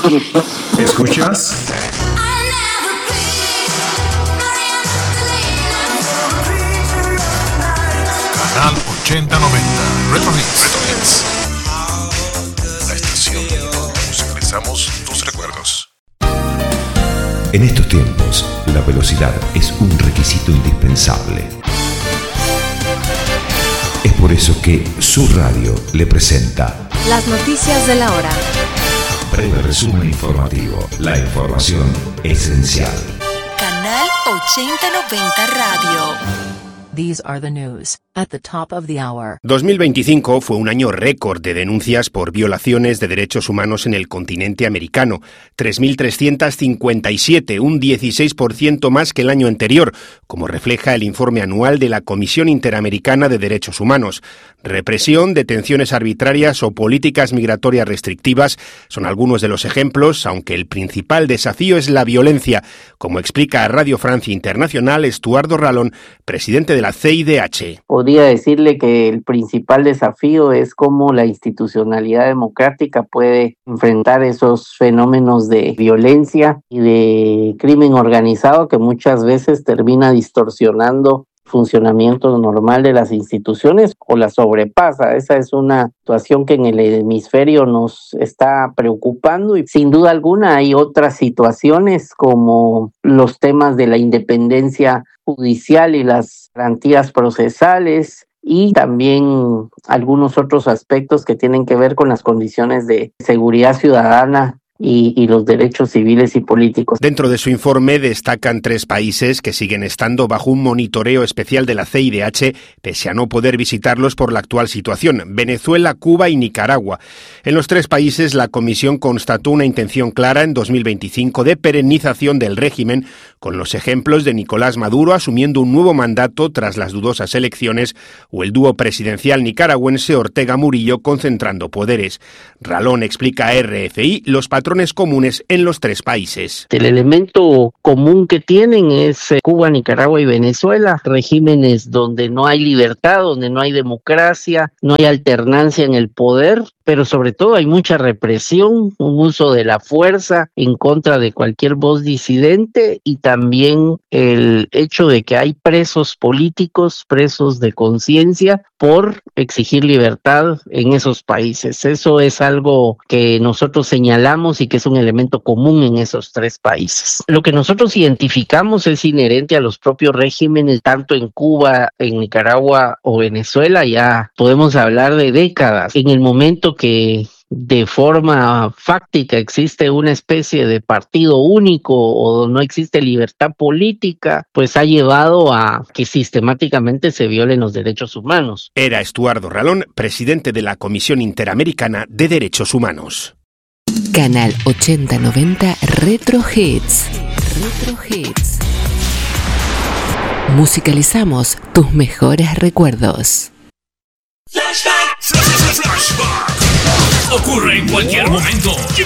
¿Escuchas? Canal 8090 Retro Hits. La estación donde musicalizamos tus recuerdos. En estos tiempos, la velocidad es un requisito indispensable. Es por eso que Sur Radio le presenta las noticias de la hora. Breve resumen informativo. La información esencial. Canal 8090 Radio. These are the news at the top of the hour. 2025 fue un año récord de denuncias por violaciones de derechos humanos en el continente americano. 3.357, un 16% más que el año anterior, como refleja el informe anual de la Comisión Interamericana de Derechos Humanos. Represión, detenciones arbitrarias o políticas migratorias restrictivas son algunos de los ejemplos, aunque el principal desafío es la violencia, como explica a Radio Francia Internacional Estuardo Ralón, presidente de la CIDH. Podría decirle que el principal desafío es cómo la institucionalidad democrática puede enfrentar esos fenómenos de violencia y de crimen organizado que muchas veces termina distorsionando el funcionamiento normal de las instituciones o la sobrepasa. Esa es una situación que en el hemisferio nos está preocupando y sin duda alguna hay otras situaciones como los temas de la independencia judicial y las garantías procesales y también algunos otros aspectos que tienen que ver con las condiciones de seguridad ciudadana y los derechos civiles y políticos. Dentro de su informe destacan 3 países que siguen estando bajo un monitoreo especial de la CIDH, pese a no poder visitarlos por la actual situación: Venezuela, Cuba y Nicaragua. En los 3 países, la Comisión constató una intención clara en 2025 de perennización del régimen, con los ejemplos de Nicolás Maduro asumiendo un nuevo mandato tras las dudosas elecciones o el dúo presidencial nicaragüense Ortega Murillo concentrando poderes. Ralón explica a RFI los patrones comunes en los 3 países. El elemento común que tienen es Cuba, Nicaragua y Venezuela, regímenes donde no hay libertad, donde no hay democracia, no hay alternancia en el poder, pero sobre todo hay mucha represión, un uso de la fuerza en contra de cualquier voz disidente y también el hecho de que hay presos políticos, presos de conciencia por exigir libertad en esos países. Eso es algo que nosotros señalamos y que es un elemento común en esos 3 países. Lo que nosotros identificamos es inherente a los propios regímenes, tanto en Cuba, en Nicaragua o Venezuela. Ya podemos hablar de décadas. En el momento que de forma fáctica existe una especie de partido único o no existe libertad política, pues ha llevado a que sistemáticamente se violen los derechos humanos. Era Estuardo Ralón, presidente de la Comisión Interamericana de Derechos Humanos. Canal 8090 Retro Hits. Retro Hits. Musicalizamos tus mejores recuerdos. Flashback. Ocurre en cualquier momento.